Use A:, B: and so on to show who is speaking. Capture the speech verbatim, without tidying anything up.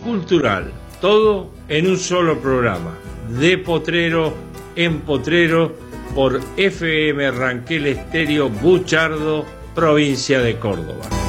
A: cultural, todo en un solo programa, de potrero en potrero, por F M Ranquel Estéreo Buchardo, provincia de Córdoba.